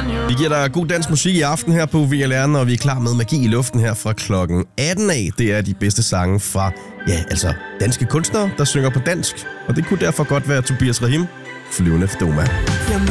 Vi giver dig god dansk musik i aften her på VLR'en, og vi er klar med Magi i luften her fra klokken 18 af. Det er de bedste sange fra, danske kunstnere, der synger på dansk. Og det kunne derfor godt være Tobias Rahim, Flyvende Fdoma.